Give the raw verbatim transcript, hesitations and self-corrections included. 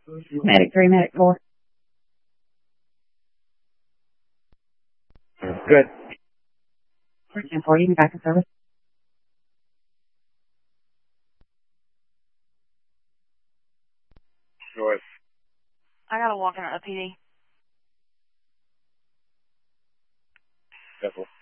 Medic three, medic four. Good. ten four, you can back to service. North. I gotta walk in at a P D. Careful.